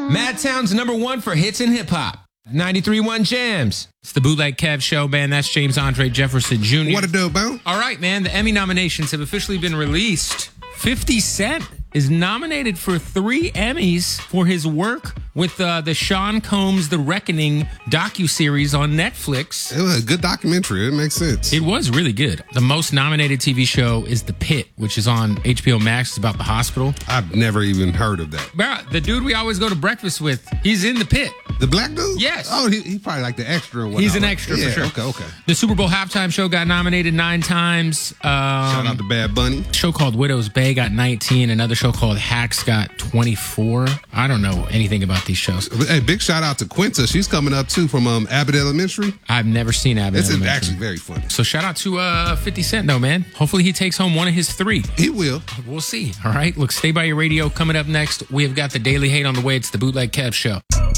Madtown's #1 for hits and hip hop. 93.1 Jams. It's the Bootleg Kev Show, man. That's James Andre Jefferson Jr. What a dope, bro. All right, man. The Emmy nominations have officially been released. 50 Cent is nominated for 3 Emmys for his work with the Sean Combs The Reckoning docuseries on Netflix. It was a good documentary. It makes sense. It was really good. The most nominated TV show is The Pit, which is on HBO Max. It's about the hospital. I've never even heard of that. Bro, the dude we always go to breakfast with, he's in The Pit. The black dude? Yes. Oh, he probably like the extra or whatnot. He's an extra for sure. Okay. The Super Bowl halftime show got nominated 9 times. Shout out to Bad Bunny. A show called Widow's Bay got 19. Another show called Hacks got 24. I don't know anything about these shows. Hey, big shout out to Quinta. She's coming up too from Abbott Elementary. I've never seen Abbott It's Elementary. actually very funny. So shout out to 50 Cent though, man. Hopefully he takes home one of his 3. He will. We'll see. All right. Look, stay by your radio. Coming up next, we have got the Daily Hate on the way. It's the Bootleg Kev Show.